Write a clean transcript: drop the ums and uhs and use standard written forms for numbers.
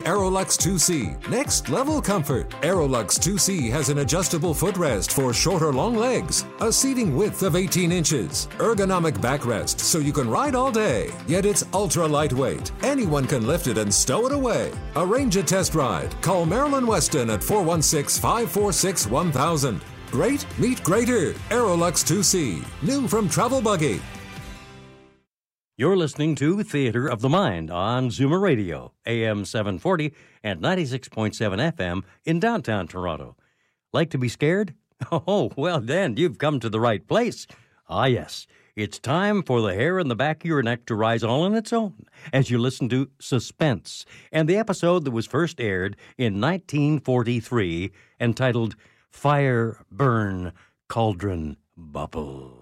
Aerolux 2C. Next level comfort. Aerolux 2C has an adjustable footrest for short or long legs, a seating width of 18 inches, ergonomic backrest so you can ride all day, yet it's ultra lightweight. Anyone can lift it and stow it away. Arrange a test ride. Call Marilyn Weston at 416-546-1000. Great meet greater. Aerolux 2C. New from Travel Buggy. You're listening to Theater of the Mind on Zoomer Radio, AM 740 and 96.7 FM in downtown Toronto. Like to be scared? Oh, well then, you've come to the right place. Ah, yes. It's time for the hair in the back of your neck to rise all on its own as you listen to Suspense and the episode that was first aired in 1943 entitled Fire, Burn, Cauldron, Bubble.